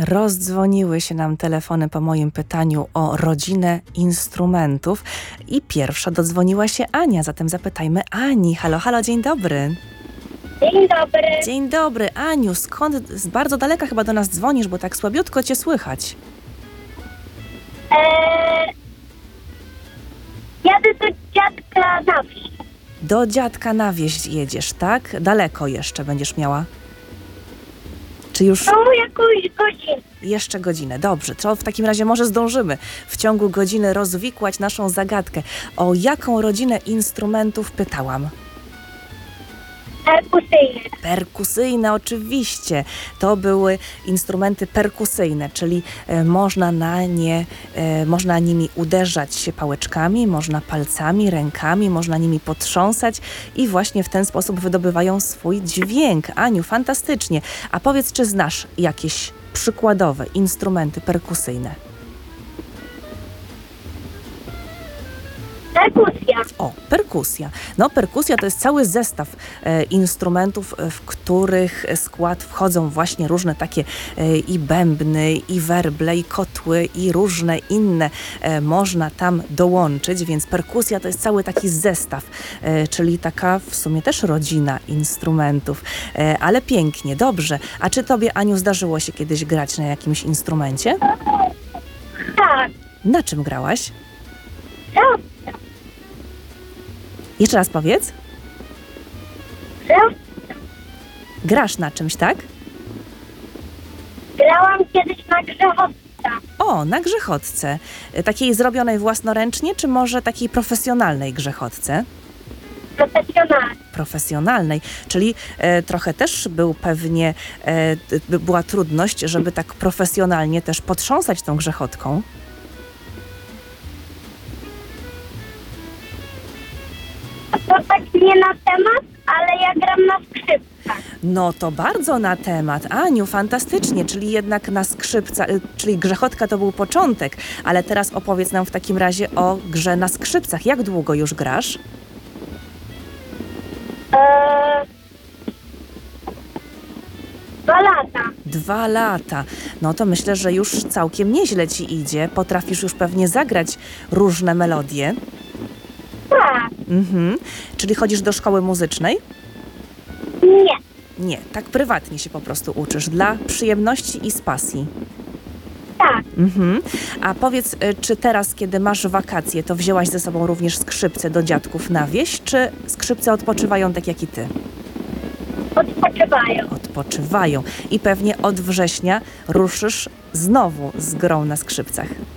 Rozdzwoniły się nam telefony po moim pytaniu o rodzinę instrumentów i pierwsza dodzwoniła się Ania, zatem zapytajmy Ani. Halo, halo, dzień dobry. Dzień dobry. Dzień dobry, Aniu, skąd z bardzo daleka chyba do nas dzwonisz, bo tak słabiutko cię słychać. Jadę do dziadka na wsi. Do dziadka na wieś jedziesz, tak? Daleko jeszcze będziesz miała? Czy już No, jakąś godzinę. jeszcze godzinę? Dobrze, to w takim razie może zdążymy w ciągu godziny rozwikłać naszą zagadkę. O jaką rodzinę instrumentów pytałam? Perkusyjny. Perkusyjne, oczywiście. To były instrumenty perkusyjne, czyli można nimi uderzać się pałeczkami, można palcami, rękami, można nimi potrząsać i właśnie w ten sposób wydobywają swój dźwięk. Aniu, fantastycznie. A powiedz, czy znasz jakieś przykładowe instrumenty perkusyjne? Perkusja. O, perkusja. No, perkusja to jest cały zestaw instrumentów, w których skład wchodzą właśnie różne takie i bębny, i werble, i kotły, i różne inne można tam dołączyć, więc perkusja to jest cały taki zestaw, czyli taka w sumie też rodzina instrumentów. Ale pięknie, dobrze. A czy tobie, Aniu, zdarzyło się kiedyś grać na jakimś instrumencie? Tak. Na czym grałaś? No, Jeszcze raz powiedz. no, Grasz na czymś, tak? grałam kiedyś na grzechotce. O, na grzechotce. Takiej zrobionej własnoręcznie, czy może takiej profesjonalnej grzechotce? Profesjonalnie. Profesjonalnej, czyli trochę też była trudność, żeby tak profesjonalnie też potrząsać tą grzechotką. To tak nie na temat, ale ja gram na skrzypcach. No to bardzo na temat. Aniu, fantastycznie, czyli jednak czyli grzechotka to był początek, ale teraz opowiedz nam w takim razie o grze na skrzypcach. Jak długo już grasz? 2 lata. 2 lata. No to myślę, że już całkiem nieźle ci idzie. Potrafisz już pewnie zagrać różne melodie. Tak. Czyli chodzisz do szkoły muzycznej? Nie. Nie, tak prywatnie się po prostu uczysz, dla przyjemności i z pasji. Tak. A powiedz, czy teraz, kiedy masz wakacje, to wzięłaś ze sobą również skrzypce do dziadków na wieś, czy skrzypce odpoczywają tak jak i ty? Odpoczywają. Odpoczywają. I pewnie od września ruszysz znowu z grą na skrzypcach.